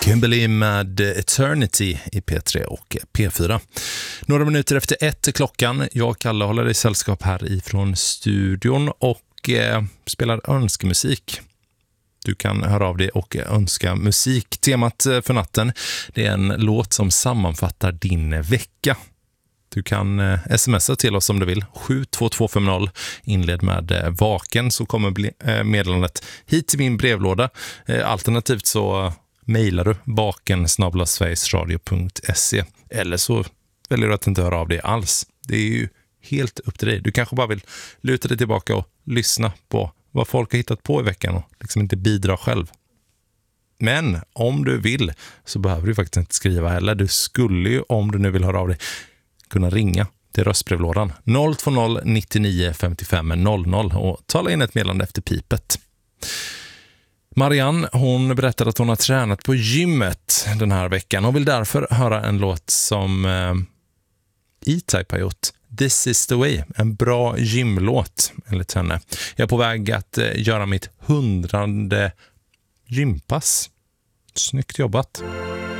Kimberly med Eternity i P3 och P4. Några minuter efter 1 klockan. Jag och Kalle håller i sällskap här ifrån studion och spelar önskemusik. Du kan höra av dig och önska musik. Temat för natten, det är en låt som sammanfattar din vecka. Du kan smsa till oss om du vill. 72250. Inled med vaken så kommer meddelandet hit till min brevlåda. Alternativt så mejlar du vaken@sverigesradio.se eller så väljer du att inte höra av dig alls. Det är ju helt upp till dig. Du kanske bara vill luta dig tillbaka och lyssna på vad folk har hittat på i veckan och liksom inte bidra själv. Men om du vill så behöver du faktiskt inte skriva heller. Du skulle ju, om du nu vill höra av dig, kunna ringa till röstbrevlådan 020 99 55 00 och tala in ett meddelande efter pipet. Marianne, hon berättade att hon har tränat på gymmet den här veckan och vill därför höra en låt som E-Type har gjort. This is the way, en bra gymlåt enligt henne. Jag är på väg att göra mitt 100:e gympass. Snyggt jobbat.